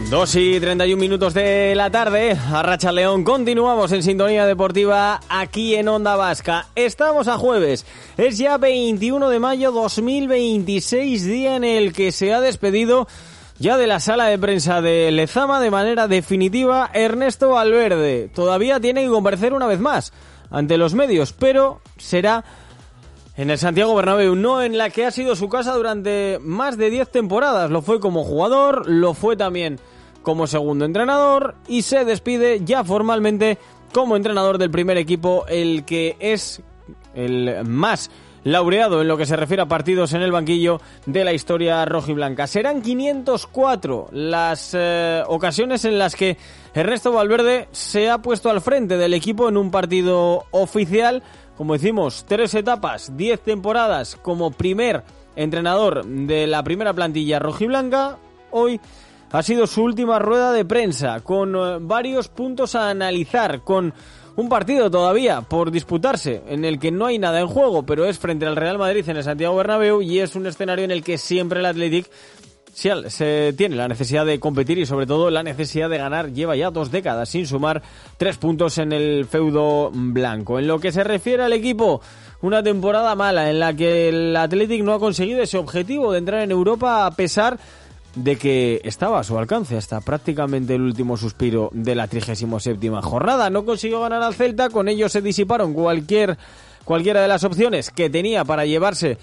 2:31 de la tarde, Arracha León, continuamos en Sintonía Deportiva aquí en Onda Vasca. Estamos a jueves, es ya 21 de mayo 2026, día en el que se ha despedido ya de la sala de prensa de Lezama de manera definitiva Ernesto Valverde. Todavía tiene que comparecer una vez más ante los medios, pero será en el Santiago Bernabéu, no en la que ha sido su casa durante más de 10 temporadas. Lo fue como jugador, lo fue también como segundo entrenador y se despide ya formalmente como entrenador del primer equipo, el que es el más laureado en lo que se refiere a partidos en el banquillo de la historia rojiblanca. Serán 504 las ocasiones en las que Ernesto Valverde se ha puesto al frente del equipo en un partido oficial. Como decimos, 3 etapas, 10 temporadas como primer entrenador de la primera plantilla rojiblanca. Hoy ha sido su última rueda de prensa, con varios puntos a analizar, con un partido todavía por disputarse, en el que no hay nada en juego, pero es frente al Real Madrid en el Santiago Bernabéu, y es un escenario en el que siempre el Athletic se tiene la necesidad de competir y sobre todo la necesidad de ganar. Lleva ya 2 décadas sin sumar 3 puntos en el feudo blanco. En lo que se refiere al equipo, una temporada mala en la que el Athletic no ha conseguido ese objetivo de entrar en Europa, a pesar de que estaba a su alcance hasta prácticamente el último suspiro de la 37ª jornada. No consiguió ganar al Celta, con ello se disiparon cualquiera de las opciones que tenía para llevarse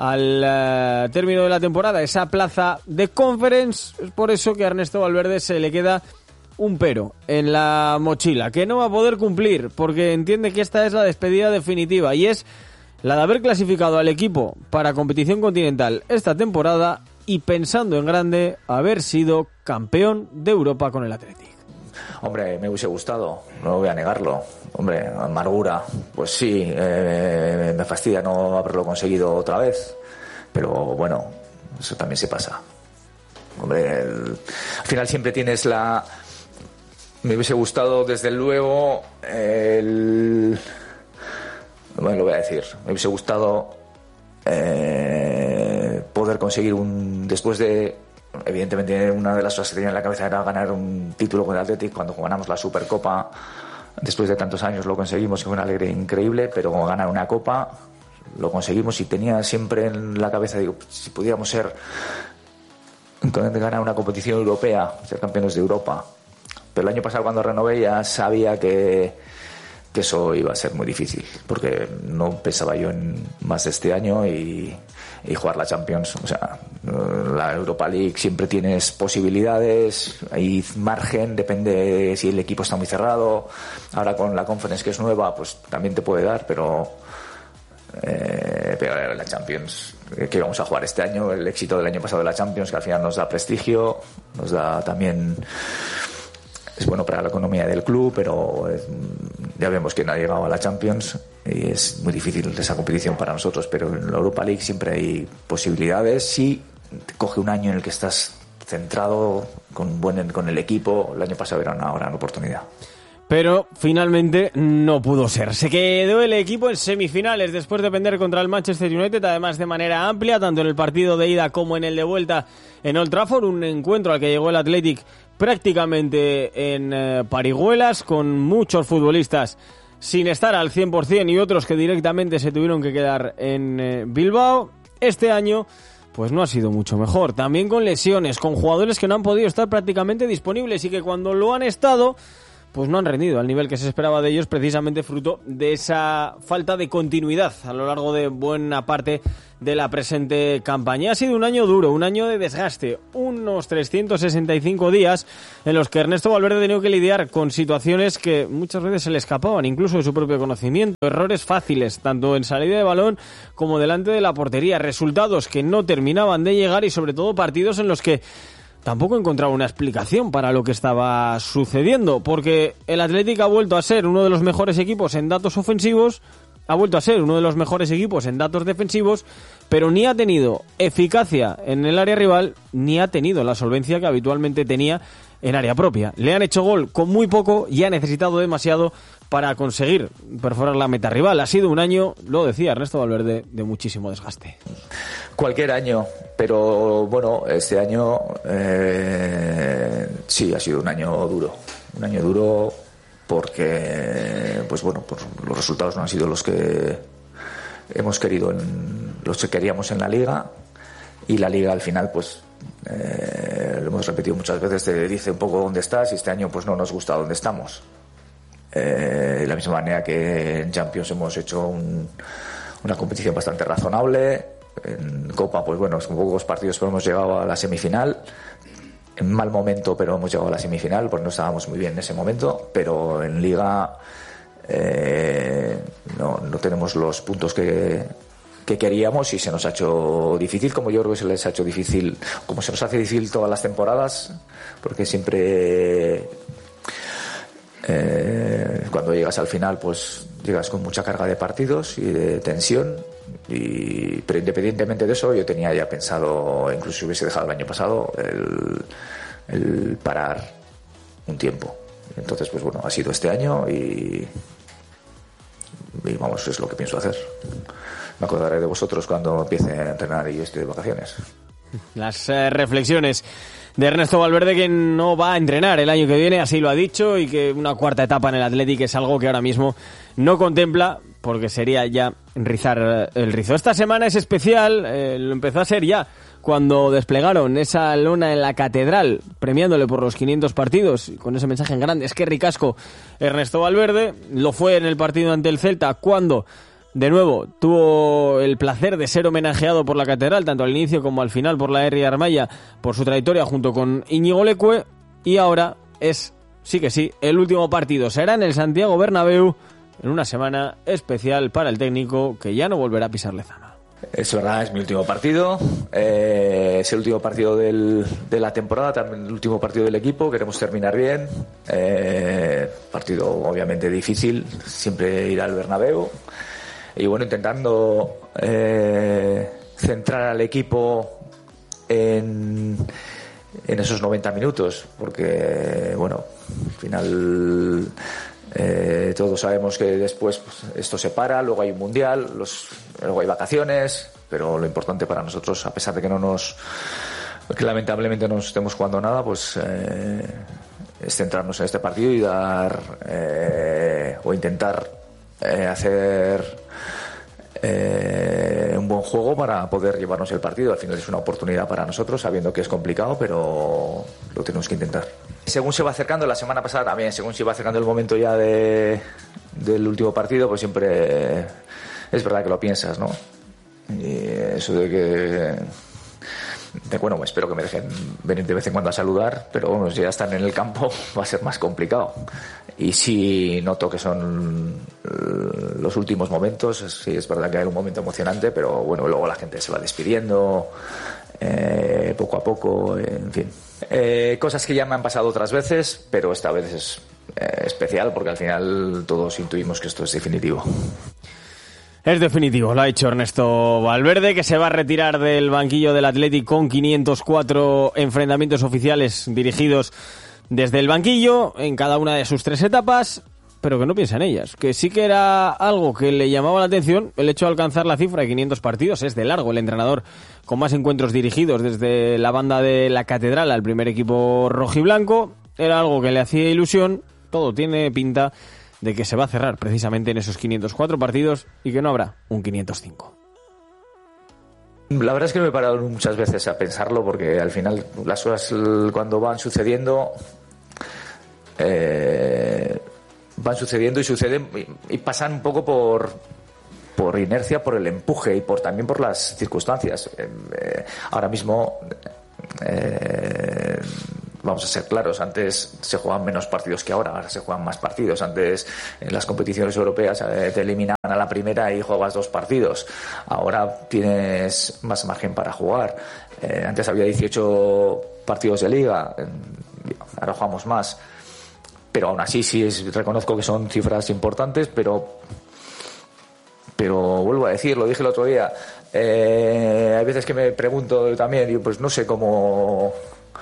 al término de la temporada esa plaza de Conference. Es por eso que a Ernesto Valverde se le queda un pero en la mochila, que no va a poder cumplir, porque entiende que esta es la despedida definitiva, y es la de haber clasificado al equipo para competición continental esta temporada y, pensando en grande, haber sido campeón de Europa con el Athletic. Hombre, me hubiese gustado, no voy a negarlo. Hombre, amargura, pues sí, me fastidia no haberlo conseguido otra vez, pero bueno, eso también se pasa. Hombre, al final siempre tienes me hubiese gustado, desde luego, bueno, lo voy a decir, me hubiese gustado poder conseguir después de, evidentemente, una de las cosas que tenía en la cabeza era ganar un título con el Athletic. Cuando ganamos la Supercopa, después de tantos años lo conseguimos, fue una alegría increíble, pero ganar una copa lo conseguimos, y tenía siempre en la cabeza, digo, si pudiéramos ganar una competición europea, ser campeones de Europa. Pero el año pasado, cuando renové, ya sabía que eso iba a ser muy difícil, porque no pensaba yo en más de este año y jugar la Champions. O sea, la Europa League siempre tienes posibilidades, hay margen, depende de si el equipo está muy cerrado. Ahora con la Conference, que es nueva, pues también te puede dar, pero la Champions que vamos a jugar este año, el éxito del año pasado de la Champions, que al final nos da prestigio, nos da también, es bueno para la economía del club, pero ya vemos que no ha llegado a la Champions y es muy difícil esa competición para nosotros. Pero en la Europa League siempre hay posibilidades si te coge un año en el que estás centrado con el equipo. El año pasado era una gran oportunidad. Pero finalmente no pudo ser. Se quedó el equipo en semifinales después de perder contra el Manchester United, además de manera amplia, tanto en el partido de ida como en el de vuelta en Old Trafford, un encuentro al que llegó el Athletic prácticamente en parihuelas, con muchos futbolistas sin estar al 100% y otros que directamente se tuvieron que quedar en Bilbao. Este año pues no ha sido mucho mejor, también con lesiones, con jugadores que no han podido estar prácticamente disponibles y que cuando lo han estado pues no han rendido al nivel que se esperaba de ellos, precisamente fruto de esa falta de continuidad a lo largo de buena parte de la presente campaña. Ha sido un año duro, un año de desgaste, unos 365 días en los que Ernesto Valverde ha tenido que lidiar con situaciones que muchas veces se le escapaban, incluso de su propio conocimiento, errores fáciles, tanto en salida de balón como delante de la portería, resultados que no terminaban de llegar y sobre todo partidos en los que tampoco encontraba una explicación para lo que estaba sucediendo, porque el Athletic ha vuelto a ser uno de los mejores equipos en datos ofensivos, ha vuelto a ser uno de los mejores equipos en datos defensivos, pero ni ha tenido eficacia en el área rival, ni ha tenido la solvencia que habitualmente tenía en área propia. Le han hecho gol con muy poco y ha necesitado demasiado para conseguir perforar la meta rival. Ha sido un año, lo decía Ernesto Valverde, de muchísimo desgaste. Cualquier año, pero bueno, este año Sí, ha sido un año duro porque pues los resultados no han sido los que hemos querido, los que queríamos en la liga, y la liga al final pues lo hemos repetido muchas veces, te dice un poco dónde estás, y este año pues no nos gusta dónde estamos. De la misma manera que en Champions hemos hecho una competición bastante razonable. En Copa, pues bueno, son pocos partidos, pero hemos llegado a la semifinal. En mal momento, pero hemos llegado a la semifinal, pues no estábamos muy bien en ese momento. Pero en Liga no tenemos los puntos que queríamos, y se nos ha hecho difícil, como yo creo que se les ha hecho difícil, como se nos hace difícil todas las temporadas, porque siempre cuando llegas al final pues llegas con mucha carga de partidos y de tensión, pero independientemente de eso yo tenía ya pensado, incluso si hubiese dejado el año pasado, el parar un tiempo. Entonces pues bueno, ha sido este año y vamos, es lo que pienso hacer. Me acordaré de vosotros cuando empiece a entrenar y esté de vacaciones. Las reflexiones de Ernesto Valverde, que no va a entrenar el año que viene, así lo ha dicho, y que una cuarta etapa en el Athletic es algo que ahora mismo no contempla, porque sería ya rizar el rizo. Esta semana es especial, lo empezó a ser ya cuando desplegaron esa lona en la Catedral, premiándole por los 500 partidos, y con ese mensaje en grande, es que ricasco Ernesto Valverde. Lo fue en el partido ante el Celta, cuando de nuevo tuvo el placer de ser homenajeado por la Catedral, tanto al inicio como al final por la R. Armaya, por su trayectoria junto con Íñigo Leque, y ahora es, sí que sí, el último partido. Será en el Santiago Bernabéu, en una semana especial para el técnico, que ya no volverá a pisar Lezama. Es verdad, es mi último partido, es el último partido de la temporada, también el último partido del equipo. Queremos terminar bien, partido obviamente difícil, siempre ir al Bernabéu, y bueno, intentando centrar al equipo en esos 90 minutos, porque bueno, al final todos sabemos que después pues, esto se para, luego hay un mundial, luego hay vacaciones, pero lo importante para nosotros, a pesar de que lamentablemente no estemos jugando nada, pues es centrarnos en este partido y dar o intentar hacer un buen juego para poder llevarnos el partido. Al final es una oportunidad para nosotros, sabiendo que es complicado, pero lo tenemos que intentar. Según se va acercando, la semana pasada también, según se va acercando el momento ya del último partido, pues siempre es verdad que lo piensas, ¿no? Y eso de que bueno, espero que me dejen venir de vez en cuando a saludar, pero bueno, si ya están en el campo va a ser más complicado. Y si noto que son los últimos momentos, sí, es verdad que hay un momento emocionante, pero bueno, luego la gente se va despidiendo poco a poco, en fin. Cosas que ya me han pasado otras veces, pero esta vez es especial, porque al final todos intuimos que esto es definitivo. Es definitivo, lo ha dicho Ernesto Valverde, que se va a retirar del banquillo del Athletic con 504 enfrentamientos oficiales dirigidos desde el banquillo en cada una de sus 3 etapas, pero que no piensa en ellas, que sí que era algo que le llamaba la atención, el hecho de alcanzar la cifra de 500 partidos. Es de largo el entrenador con más encuentros dirigidos desde la banda de la Catedral al primer equipo rojiblanco. Era algo que le hacía ilusión. Todo tiene pinta de que se va a cerrar precisamente en esos 504 partidos y que no habrá un 505. La verdad es que me he parado muchas veces a pensarlo, porque al final las cosas cuando van sucediendo y suceden y pasan un poco por inercia, por el empuje y también por las circunstancias. Ahora mismo vamos a ser claros, antes se jugaban menos partidos que ahora se juegan más partidos. Antes en las competiciones europeas te eliminaban a la primera y jugabas 2 partidos. Ahora tienes más margen para jugar. Antes había 18 partidos de liga, ahora jugamos más. Pero aún así reconozco que son cifras importantes, pero vuelvo a decir, lo dije el otro día, hay veces que me pregunto también, digo, pues no sé cómo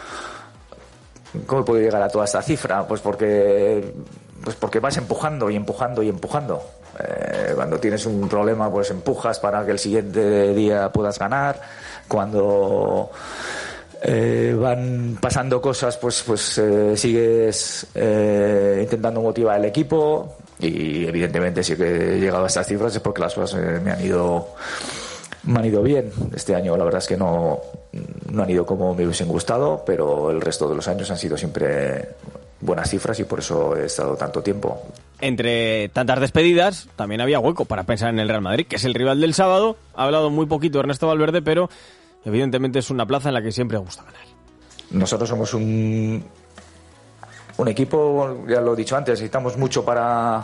he podido llegar a toda esta cifra. Pues porque vas empujando y empujando y empujando. Cuando tienes un problema, pues empujas para que el siguiente día puedas ganar. Cuando van pasando cosas, pues sigues intentando motivar al equipo, y evidentemente sí que he llegado a estas cifras es porque las cosas me han ido bien. Este año la verdad es que no han ido como me hubiesen gustado, pero el resto de los años han sido siempre buenas cifras y por eso he estado tanto tiempo. Entre tantas despedidas también había hueco para pensar en el Real Madrid, que es el rival del sábado. Ha hablado muy poquito Ernesto Valverde, pero evidentemente es una plaza en la que siempre gusta ganar. Nosotros somos un equipo, ya lo he dicho antes, necesitamos mucho para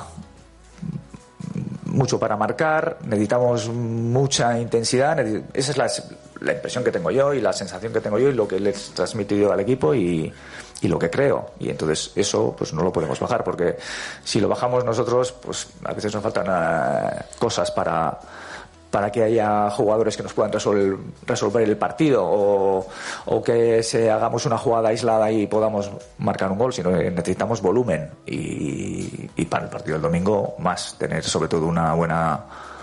marcar, necesitamos mucha intensidad. Esa es la impresión que tengo yo y la sensación que tengo yo y lo que le he transmitido al equipo y lo que creo. Y entonces eso pues no lo podemos bajar, porque si lo bajamos nosotros, pues a veces nos faltan cosas para que haya jugadores que nos puedan resolver el partido o que hagamos una jugada aislada y podamos marcar un gol, sino que necesitamos volumen y para el partido del domingo más, tener sobre todo una buena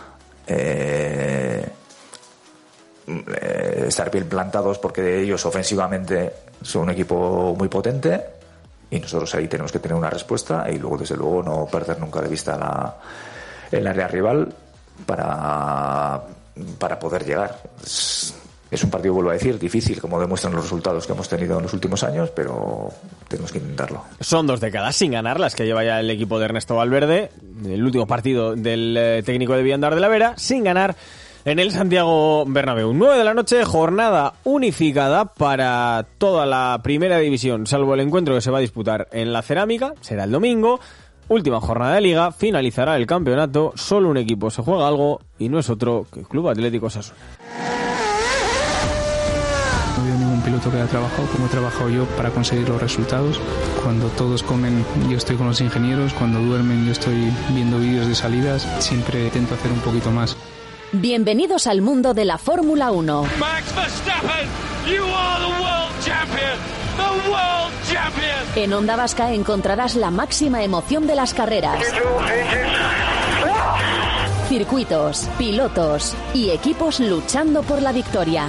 estar bien plantados, porque ellos ofensivamente son un equipo muy potente y nosotros ahí tenemos que tener una respuesta y luego desde luego no perder nunca de vista el área rival para poder llegar. Es un partido, vuelvo a decir, difícil, como demuestran los resultados que hemos tenido en los últimos años, pero tenemos que intentarlo. Son 2 décadas sin ganar las que lleva ya el equipo de Ernesto Valverde, el último partido del técnico de Villandar de la Vera, sin ganar en el Santiago Bernabéu. 9 de la noche, jornada unificada para toda la primera división, salvo el encuentro que se va a disputar en la Cerámica, será el domingo. Última jornada de Liga, finalizará el campeonato, solo un equipo se juega algo y no es otro que el Club Atlético Osasuna. No veo ningún piloto que haya trabajado como he trabajado yo para conseguir los resultados. Cuando todos comen, yo estoy con los ingenieros. Cuando duermen, yo estoy viendo vídeos de salidas. Siempre intento hacer un poquito más. Bienvenidos al mundo de la Fórmula 1. Max Verstappen, you are the world champion, the world champion. En Onda Vasca encontrarás la máxima emoción de las carreras. Circuitos, pilotos y equipos luchando por la victoria.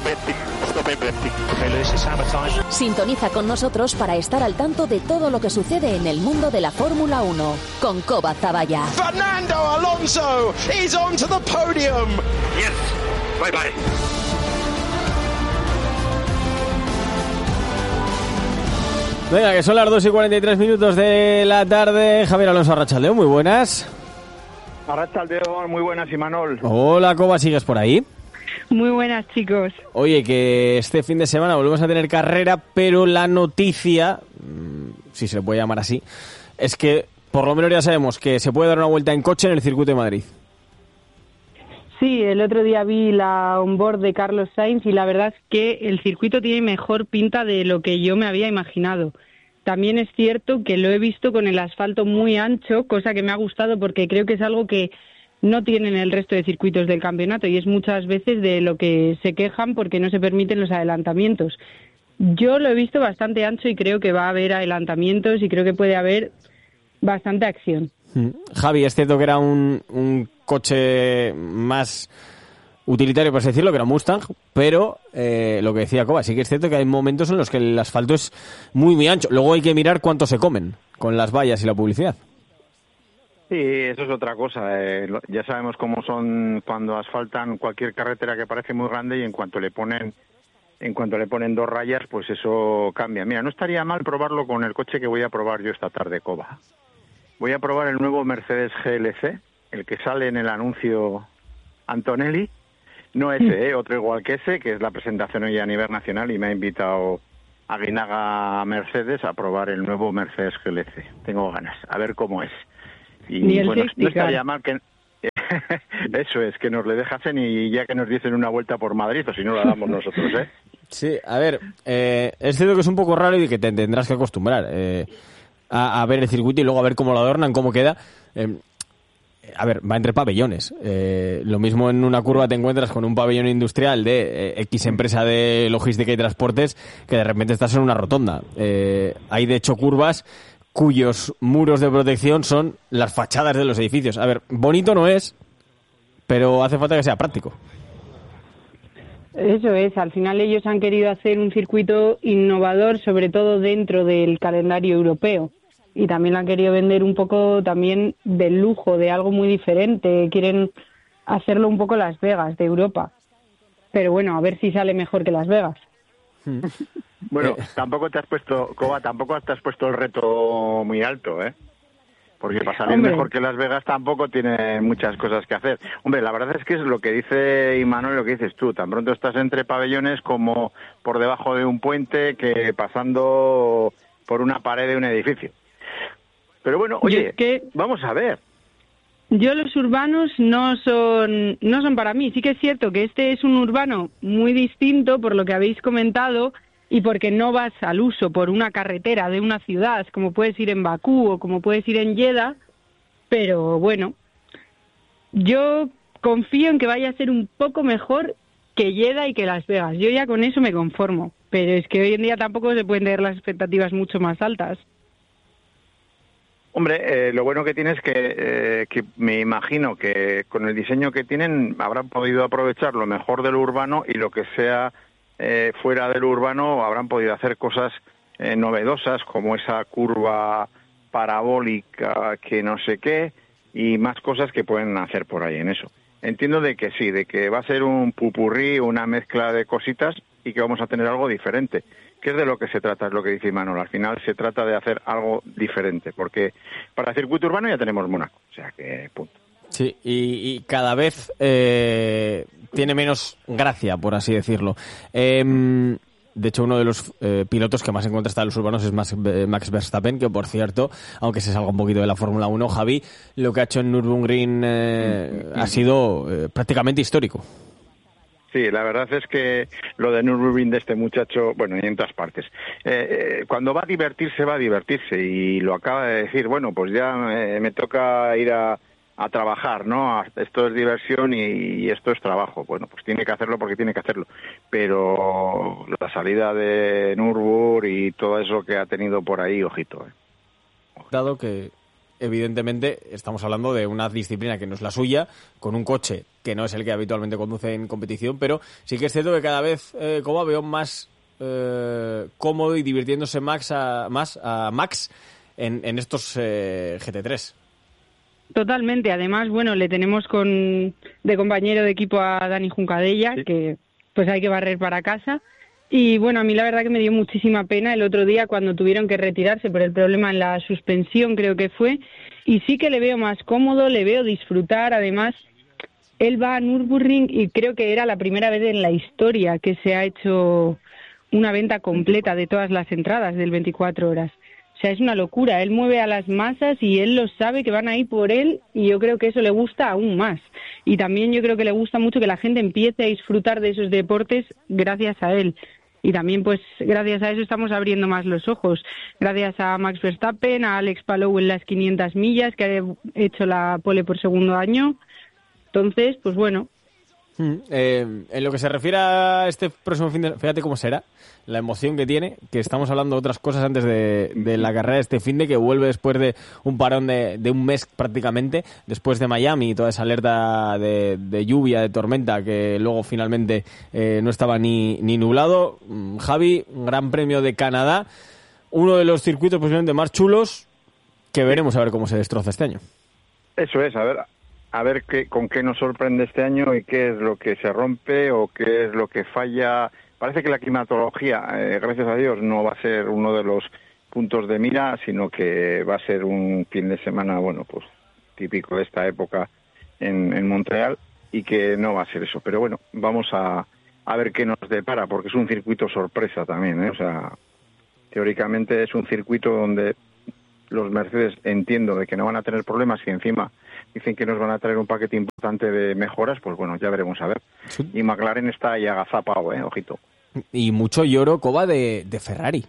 Sintoniza con nosotros para estar al tanto de todo lo que sucede en el mundo de la Fórmula 1 con Coba Zavalla. Fernando Alonso is onto the podium. Yes, bye bye. Venga, que son las 2:43 de la tarde. Javier Alonso, arrachaldeón, muy buenas. Arrachaldeón, muy buenas, Imanol. Hola, Coba, ¿sigues por ahí? Muy buenas, chicos. Oye, que este fin de semana volvemos a tener carrera, pero la noticia, si se le puede llamar así, es que por lo menos ya sabemos que se puede dar una vuelta en coche en el circuito de Madrid. Sí, el otro día vi la onboard de Carlos Sainz y la verdad es que el circuito tiene mejor pinta de lo que yo me había imaginado. También es cierto que lo he visto con el asfalto muy ancho, cosa que me ha gustado porque creo que es algo que no tienen el resto de circuitos del campeonato y es muchas veces de lo que se quejan porque no se permiten los adelantamientos. Yo lo he visto bastante ancho y creo que va a haber adelantamientos y creo que puede haber bastante acción. Javi, es cierto que era un coche más utilitario, por así decirlo, que era un Mustang, pero lo que decía Coba, sí que es cierto que hay momentos en los que el asfalto es muy, muy ancho. Luego hay que mirar cuánto se comen con las vallas y la publicidad. Sí, eso es otra cosa. Ya sabemos cómo son cuando asfaltan cualquier carretera que parece muy grande y en cuanto le ponen 2 rayas, pues eso cambia. Mira, no estaría mal probarlo con el coche que voy a probar yo esta tarde, Coba. Voy a probar el nuevo Mercedes GLC, el que sale en el anuncio Antonelli. No ese, otro igual que ese, que es la presentación hoy a nivel nacional y me ha invitado a Guinaga Mercedes a probar el nuevo Mercedes GLC. Tengo ganas, a ver cómo es. Y bueno, no estaría mal que... Eso es, que nos le dejasen y ya que nos dicen una vuelta por Madrid, o si no la damos nosotros, ¿eh? Sí, a ver, es cierto que es un poco raro y que te tendrás que acostumbrar a ver el circuito y luego a ver cómo lo adornan, cómo queda. A ver, va entre pabellones. Lo mismo en una curva te encuentras con un pabellón industrial de X empresa de logística y transportes que de repente estás en una rotonda. Hay de hecho curvas cuyos muros de protección son las fachadas de los edificios. A ver, bonito no es, pero hace falta que sea práctico. Eso es, al final ellos han querido hacer un circuito innovador, sobre todo dentro del calendario europeo. Y también lo han querido vender un poco también del lujo, de algo muy diferente. Quieren hacerlo un poco Las Vegas, de Europa. Pero bueno, a ver si sale mejor que Las Vegas. Bueno, tampoco te has puesto, Coba, el reto muy alto, ¿eh? Porque para salir mejor que Las Vegas tampoco tiene muchas cosas que hacer. Hombre, la verdad es que es lo que dice Imanol y lo que dices tú. Tan pronto estás entre pabellones como por debajo de un puente que pasando por una pared de un edificio. Pero bueno, oye, vamos a ver. Yo los urbanos no son para mí. Sí que es cierto que este es un urbano muy distinto por lo que habéis comentado y porque no vas al uso por una carretera de una ciudad, como puedes ir en Bakú o como puedes ir en Jeddah, pero bueno, yo confío en que vaya a ser un poco mejor que Jeddah y que Las Vegas. Yo ya con eso me conformo, pero es que hoy en día tampoco se pueden tener las expectativas mucho más altas. Hombre, lo bueno que tiene es que me imagino que con el diseño que tienen habrán podido aprovechar lo mejor del urbano y lo que sea fuera del urbano habrán podido hacer cosas novedosas como esa curva parabólica que no sé qué y más cosas que pueden hacer por ahí en eso. Entiendo de que sí, de que va a ser un pupurrí, una mezcla de cositas y que vamos a tener algo diferente. ¿Qué es de lo que se trata? Es lo que dice Imanol. Al final se trata de hacer algo diferente, porque para el circuito urbano ya tenemos Mónaco, o sea que punto. Sí, y cada vez tiene menos gracia, por así decirlo. De hecho, uno de los pilotos que más en contra está de los urbanos es Max Verstappen, que por cierto, aunque se salga un poquito de la Fórmula 1, Javi, lo que ha hecho en Nürburgring ha sido prácticamente histórico. Sí, la verdad es que lo de Nürburgring de este muchacho, bueno, y en todas partes, cuando va a divertirse y lo acaba de decir, bueno, pues ya me toca ir a trabajar, ¿no? Esto es diversión y esto es trabajo. Bueno, pues tiene que hacerlo porque tiene que hacerlo. Pero la salida de Nürburgring y todo eso que ha tenido por ahí, ojito. Dado que evidentemente estamos hablando de una disciplina que no es la suya, con un coche que no es el que habitualmente conduce en competición, pero sí que es cierto que cada vez como veo más cómodo y divirtiéndose más a Max en estos GT3. Totalmente. Además, bueno, le tenemos de compañero de equipo a Dani Juncadella, sí, que pues hay que barrer para casa. Y bueno, a mí la verdad que me dio muchísima pena el otro día cuando tuvieron que retirarse por el problema en la suspensión, creo que fue. Y sí que le veo más cómodo, le veo disfrutar. Además, él va a Nürburgring y creo que era la primera vez en la historia que se ha hecho una venta completa de todas las entradas del 24 horas. O sea, es una locura. Él mueve a las masas y él lo sabe que van a ir por él y yo creo que eso le gusta aún más. Y también yo creo que le gusta mucho que la gente empiece a disfrutar de esos deportes gracias a él. Y también, pues, gracias a eso estamos abriendo más los ojos. Gracias a Max Verstappen, a Alex Palou en las 500 millas, que ha hecho la pole por segundo año. Entonces, pues bueno. En lo que se refiere a este próximo fin de... Fíjate cómo será la emoción que tiene, que estamos hablando de otras cosas antes de la carrera de este fin de, que vuelve después de un parón de un mes prácticamente, después de Miami y toda esa alerta de lluvia, de tormenta, que luego finalmente no estaba ni nublado. Javi, Gran Premio de Canadá, uno de los circuitos posiblemente más chulos, que veremos a ver cómo se destroza este año. Eso es, a ver con qué nos sorprende este año y qué es lo que se rompe o qué es lo que falla. Parece que la climatología, gracias a Dios, no va a ser uno de los puntos de mira, sino que va a ser un fin de semana, bueno, pues típico de esta época en Montreal, y que no va a ser eso. Pero bueno, vamos a ver qué nos depara, porque es un circuito sorpresa también, ¿eh? O sea, teóricamente es un circuito donde los Mercedes, entiendo de que no van a tener problemas, y encima dicen que nos van a traer un paquete importante de mejoras, pues bueno, ya veremos a ver. Sí. Y McLaren está ahí agazapado, ojito. Y mucho lloro, Coba, de Ferrari.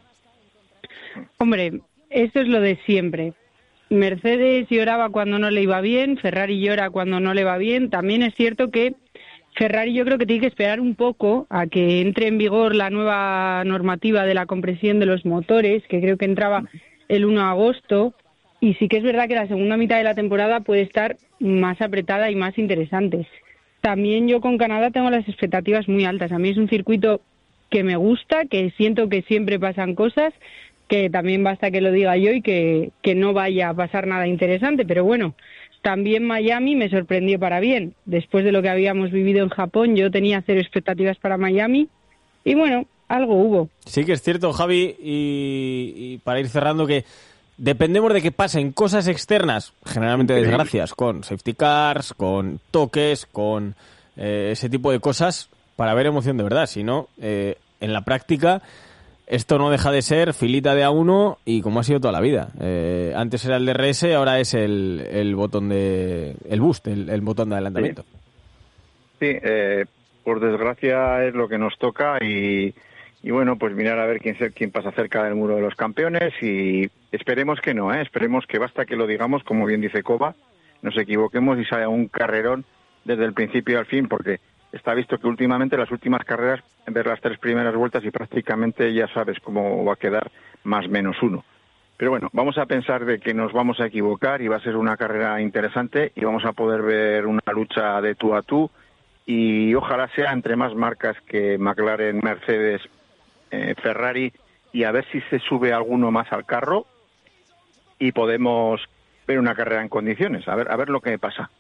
Hombre, esto es lo de siempre. Mercedes lloraba cuando no le iba bien, Ferrari llora cuando no le va bien. También es cierto que Ferrari yo creo que tiene que esperar un poco a que entre en vigor la nueva normativa de la compresión de los motores, que creo que entraba el 1 de agosto, y sí que es verdad que la segunda mitad de la temporada puede estar más apretada y más interesante. también yo con Canadá tengo las expectativas muy altas. A mí es un circuito que me gusta, que siento que siempre pasan cosas, que también basta que lo diga yo y que no vaya a pasar nada interesante, pero bueno, también Miami me sorprendió para bien. Después de lo que habíamos vivido en Japón, yo tenía 0 expectativas para Miami y bueno, algo hubo. Sí que es cierto, Javi, y para ir cerrando, que dependemos de que pasen cosas externas, generalmente desgracias, con safety cars, con toques, con ese tipo de cosas, para ver emoción de verdad. Si no, en la práctica, esto no deja de ser filita de A1 y como ha sido toda la vida. Antes era el DRS, ahora es el botón el boost, el botón de adelantamiento. Sí, por desgracia es lo que nos toca y bueno, pues mirar a ver quién pasa cerca del muro de los campeones y esperemos que no, esperemos que basta que lo digamos, como bien dice Coba, nos equivoquemos y salga un carrerón desde el principio al fin, porque está visto que últimamente las últimas carreras, ver las 3 primeras vueltas y prácticamente ya sabes cómo va a quedar +-1. Pero bueno, vamos a pensar de que nos vamos a equivocar y va a ser una carrera interesante y vamos a poder ver una lucha de tú a tú y ojalá sea entre más marcas que McLaren, Mercedes, Ferrari, y a ver si se sube alguno más al carro y podemos ver una carrera en condiciones, a ver lo que pasa.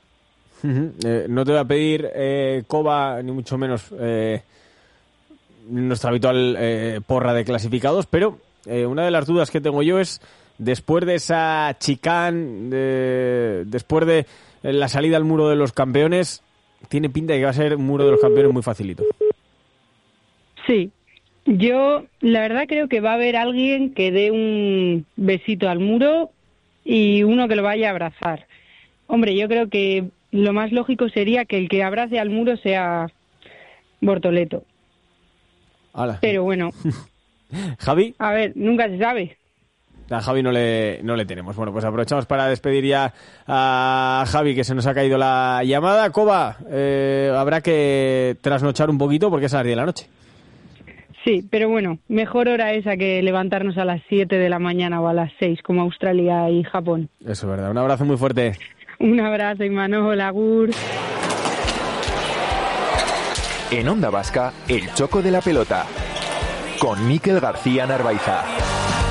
No te voy a pedir, Coba, ni mucho menos nuestra habitual porra de clasificados, pero una de las dudas que tengo yo es, después de esa chicane, después de la salida al muro de los campeones, tiene pinta de que va a ser un muro de los campeones muy facilito. Sí, yo la verdad creo que va a haber alguien que dé un besito al muro y uno que lo vaya a abrazar. Hombre, yo creo que lo más lógico sería que el que abrace al muro sea Bortoleto. ¡Hala! Pero bueno. ¿Javi? A ver, nunca se sabe. A Javi no le tenemos. Bueno, pues aprovechamos para despedir ya a Javi, que se nos ha caído la llamada. Coba, habrá que trasnochar un poquito porque es a las 10 de la noche. Sí, pero bueno, mejor hora esa que levantarnos a las 7 de la mañana o a las 6, como Australia y Japón. Eso es verdad. Un abrazo muy fuerte. Un abrazo, Imanol, agur. En Onda Vasca, el choco de la pelota, con Mikel García Narvaiza.